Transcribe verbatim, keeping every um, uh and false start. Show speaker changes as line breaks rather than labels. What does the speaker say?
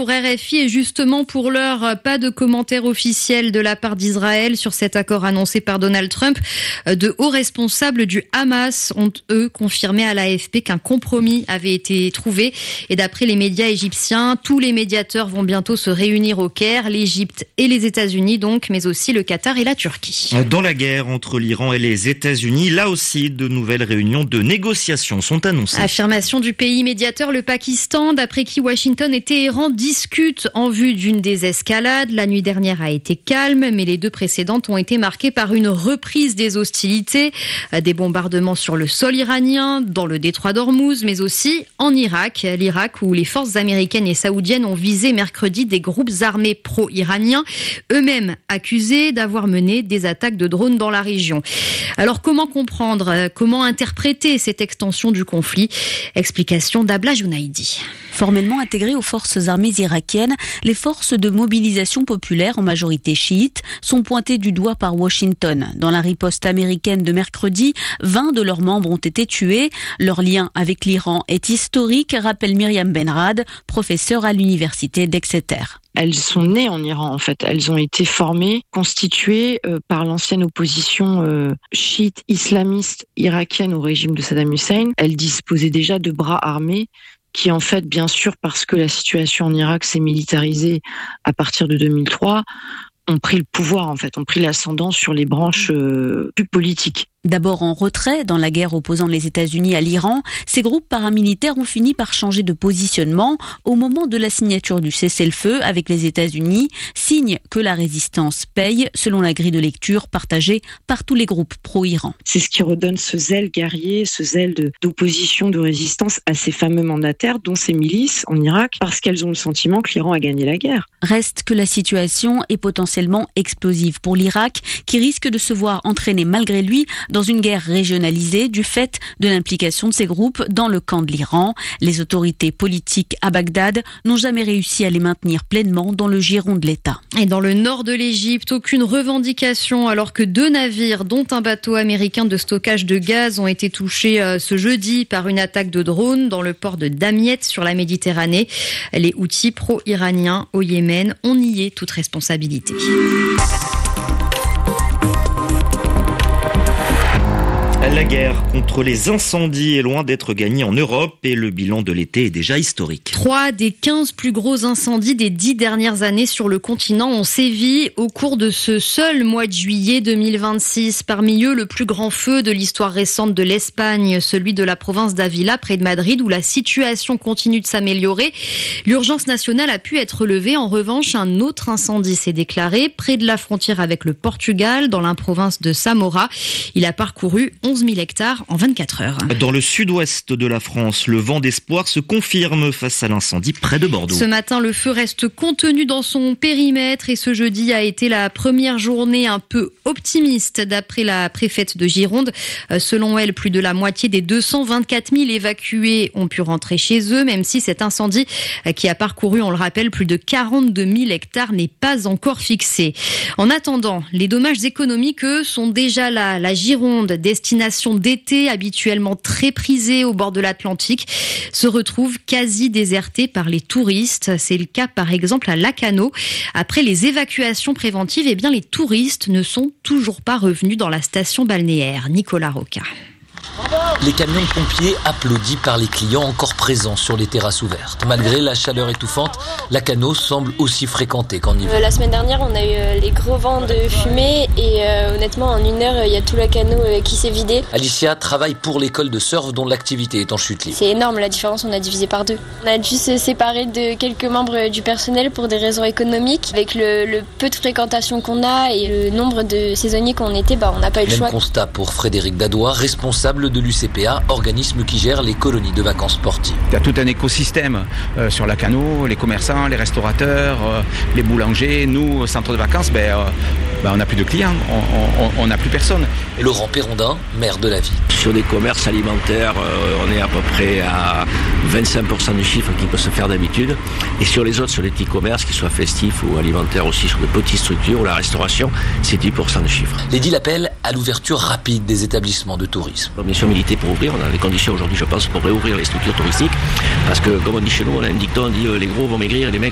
Pour R F I et justement pour l'heure, pas de commentaire officiel de la part d'Israël sur cet accord annoncé par Donald Trump. De hauts responsables du Hamas ont, eux, confirmé à l'A F P qu'un compromis avait été trouvé. Et d'après les médias égyptiens, tous les médiateurs vont bientôt se réunir au Caire, l'Égypte et les États-Unis donc, mais aussi le Qatar et la Turquie.
Dans la guerre entre l'Iran et les États-Unis, là aussi, de nouvelles réunions de négociations sont annoncées.
Affirmation du pays médiateur, le Pakistan, d'après qui Washington et Téhéran discutent en vue d'une désescalade. La nuit dernière a été calme, mais les deux précédentes ont été marquées par une reprise des hostilités, des bombardements sur le sol iranien, dans le détroit d'Ormuz, mais aussi en Irak. L'Irak où les forces américaines et saoudiennes ont visé mercredi des groupes armés pro-iraniens, eux-mêmes accusés d'avoir mené des attaques de drones dans la région. Alors comment comprendre, comment interpréter cette extension du conflit? Explication d'Abla Jounaidi.
Formellement intégrées aux forces armées irakiennes, les forces de mobilisation populaire, en majorité chiite, sont pointées du doigt par Washington. Dans la riposte américaine de mercredi, vingt de leurs membres ont été tués. Leur lien avec l'Iran est historique, rappelle Myriam Benrad, professeure à l'université d'Exeter.
Elles sont nées en Iran, en fait. Elles ont été formées, constituées euh, par l'ancienne opposition euh, chiite islamiste irakienne au régime de Saddam Hussein. Elles disposaient déjà de bras armés qui, en fait, bien sûr, parce que la situation en Irak s'est militarisée à partir de deux mille trois, ont pris le pouvoir, en fait, ont pris l'ascendant sur les branches euh, plus politiques.
D'abord en retrait dans la guerre opposant les États-Unis à l'Iran, ces groupes paramilitaires ont fini par changer de positionnement au moment de la signature du cessez-le-feu avec les États-Unis, signe que la résistance paye, selon la grille de lecture partagée par tous les groupes pro-Iran.
C'est ce qui redonne ce zèle guerrier, ce zèle de, d'opposition, de résistance à ces fameux mandataires, dont ces milices en Irak, parce qu'elles ont le sentiment que l'Iran a gagné la guerre.
Reste que la situation est potentiellement explosive pour l'Irak, qui risque de se voir entraîner malgré lui dans une guerre régionalisée du fait de l'implication de ces groupes dans le camp de l'Iran. Les autorités politiques à Bagdad n'ont jamais réussi à les maintenir pleinement dans le giron de l'État.
Et dans le nord de l'Égypte, aucune revendication alors que deux navires, dont un bateau américain de stockage de gaz, ont été touchés ce jeudi par une attaque de drone dans le port de Damiette sur la Méditerranée. Les Houthis pro-iraniens au Yémen ont nié toute responsabilité.
La guerre contre les incendies est loin d'être gagnée en Europe et le bilan de l'été est déjà historique.
Trois des quinze plus gros incendies des dix dernières années sur le continent ont sévi au cours de ce seul mois de juillet deux mille vingt-six. Parmi eux, le plus grand feu de l'histoire récente de l'Espagne, celui de la province d'Ávila, près de Madrid, où la situation continue de s'améliorer. L'urgence nationale a pu être levée. En revanche, un autre incendie s'est déclaré près de la frontière avec le Portugal, dans la province de Samora. Il a parcouru onze mille hectares en vingt-quatre heures.
Dans le sud-ouest de la France, le vent d'espoir se confirme face à l'incendie près de Bordeaux.
Ce matin, le feu reste contenu dans son périmètre et ce jeudi a été la première journée un peu optimiste d'après la préfète de Gironde. Selon elle, plus de la moitié des deux cent vingt-quatre mille évacués ont pu rentrer chez eux, même si cet incendie qui a parcouru, on le rappelle, plus de quarante-deux mille hectares n'est pas encore fixé. En attendant, les dommages économiques, eux, sont déjà là. La Gironde, destination d'été habituellement très prisée au bord de l'Atlantique, se retrouve quasi désertée par les touristes. C'est le cas par exemple à Lacanau. Après les évacuations préventives, eh bien les touristes ne sont toujours pas revenus dans la station balnéaire. Nicolas Roca.
Les camions de pompiers applaudis par les clients encore présents sur les terrasses ouvertes. Malgré la chaleur étouffante, Lacanau semble aussi fréquenté qu'en hiver.
Euh, la semaine dernière, on a eu euh, les gros vents de fumée et euh, honnêtement, en une heure, il y a tout Lacanau euh, qui s'est vidé.
Alicia travaille pour l'école de surf dont l'activité est en chute libre.
C'est énorme la différence, on a divisé par deux. On a dû se séparer de quelques membres du personnel pour des raisons économiques. Avec le, le peu de fréquentation qu'on a et le nombre de saisonniers qu'on était, bah, on n'a pas eu le
Même
choix.
Même constat pour Frédéric Dadois, responsable de l'U C P A, organisme qui gère les colonies de vacances sportives.
Il y a tout un écosystème euh, sur Lacanau, les commerçants, les restaurateurs, euh, les boulangers. Nous, au centre de vacances, ben, euh, ben, on n'a plus de clients, on n'a plus personne.
Laurent Perrondin, maire de la ville.
Sur les commerces alimentaires, euh, on est à peu près à vingt-cinq pour cent du chiffre qui peut se faire d'habitude. Et sur les autres, sur les petits commerces, qu'ils soient festifs ou alimentaires aussi, sur de petites structures ou la restauration, c'est dix pour cent du chiffre.
L'édile appelle à l'ouverture rapide des établissements de tourisme.
Bien sûr, militer pour ouvrir, on a les conditions aujourd'hui, je pense, pour réouvrir les structures touristiques. Parce que, comme on dit chez nous, on a un dicton, on dit euh, les gros vont maigrir et les maigres